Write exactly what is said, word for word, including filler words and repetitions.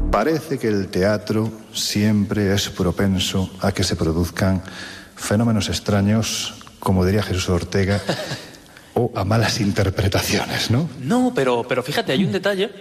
Parece que el teatro siempre es propenso a que se produzcan fenómenos extraños, como diría Jesús Ortega, o a malas interpretaciones, ¿no? No, pero, pero fíjate, hay un detalle